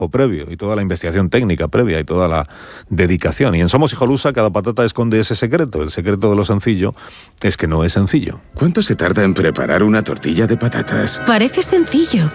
trabajo previo y toda la investigación técnica previa y toda la dedicación. Y en Somos Hijolusa cada patata esconde ese secreto. El secreto de lo sencillo es que no es sencillo. ¿Cuánto se tarda en preparar una tortilla de patatas? Parece sencillo,